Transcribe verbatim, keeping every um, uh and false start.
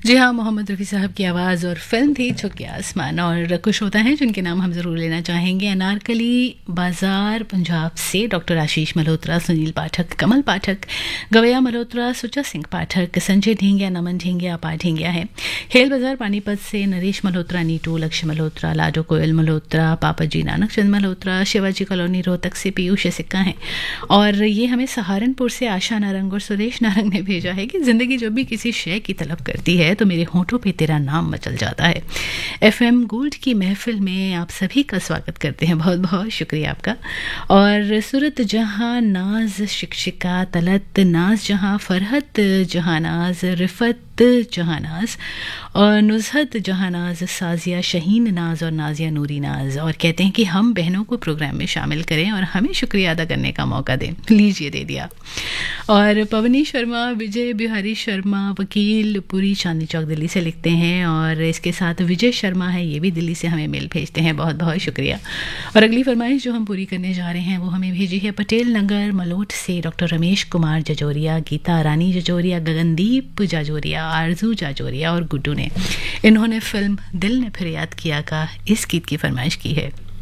जी हाँ, मोहम्मद रफ़ी साहब की आवाज़ और फिल्म थी छुके आसमान। और कुछ होता है जिनके नाम हम ज़रूर लेना चाहेंगे। अनारकली बाज़ार पंजाब से डॉक्टर आशीष मल्होत्रा, सुनील पाठक, कमल पाठक, गवैया मल्होत्रा, सुचा सिंह पाठक, संजय ढींगिया, नमन ढींगिया, अपार ढींगिया है। खेल बाज़ार पानीपत से नरेश मल्होत्रा, नीटू, लक्ष्य मल्होत्रा, लाडो कोयल मल्होत्रा, पापा जी नानक चंद मल्होत्रा, शिवाजी कॉलोनी रोहतक से पीयूष सिक्का हैं। और ये हमें सहारनपुर से आशा नारंग और सुरेश नारंग ने भेजा है कि ज़िंदगी जब भी किसी शय की तलब करती है तो मेरे होंठों पे तेरा नाम मचल जाता है। एफएम गोल्ड की महफिल में आप सभी का स्वागत करते हैं, बहुत बहुत शुक्रिया आपका। और सूरत जहां नाज शिक्षिका तलत नाज जहां फरहत जहानाज रिफत जहानाज और नुज़हत जहानाज साजिया शहीन नाज और नाजिया नूरी नाज, और कहते हैं कि हम बहनों को प्रोग्राम में शामिल करें और हमें शुक्रिया अदा करने का मौका दें। लीजिए, दे दिया। और पवनी शर्मा, विजय बिहारी शर्मा, वकील पूरी चांदनी चौक दिल्ली से लिखते हैं। और इसके साथ विजय शर्मा है, ये भी दिल्ली से हमें मेल भेजते हैं, बहुत बहुत शुक्रिया। और अगली फरमाइश जो हम पूरी करने जा रहे हैं वो हमें भेजी है पटेल नगर मलोट से डॉक्टर रमेश कुमार जजोरिया, गीता रानी जजोरिया, गगनदीप जाजोरिया, आरजू जाजोरिया और गुड्डू ने। इन्होंने फिल्म दिल ने फिर याद किया का इस गीत की फरमाइश की है।